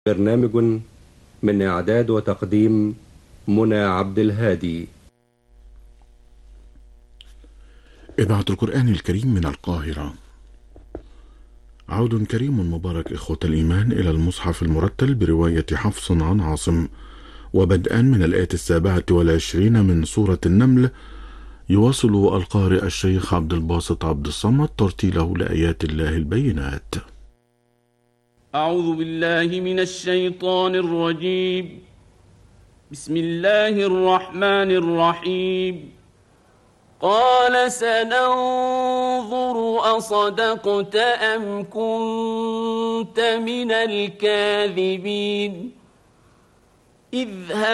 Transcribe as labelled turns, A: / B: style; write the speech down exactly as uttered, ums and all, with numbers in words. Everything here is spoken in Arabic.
A: برنامج من إعداد وتقديم منى عبد الهادي.
B: إذاعة القرآن الكريم من القاهرة. عود كريم مبارك إخوة الإيمان إلى المصحف المرتل برواية حفص عن عاصم، وبدءا من الآية السابعة والعشرين من سورة النمل، يواصل القارئ الشيخ عبد الباسط عبد الصمد ترتيله لآيات الله البينات.
C: أعوذ بالله من الشيطان الرجيم. بسم الله الرحمن الرحيم. قال سننظر أصدقت أم كنت من الكاذبين. اذهب